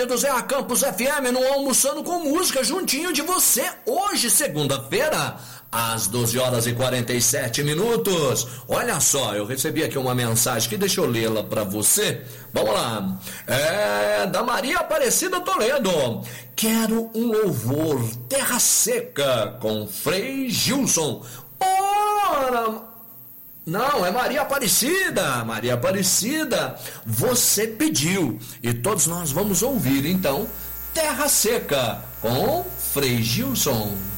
Antônio do Zé Campos FM no Almoçando com Música, juntinho de você, hoje, segunda-feira, às 12 horas e 47 minutos. Olha só, eu recebi aqui uma mensagem que deixa eu lê-la para você. Vamos lá. É da Maria Aparecida Toledo. Quero um louvor, Terra Seca, com Frei Gilson. Ora... Não, é Maria Aparecida. Maria Aparecida, você pediu e todos nós vamos ouvir então Terra Seca com Frei Gilson.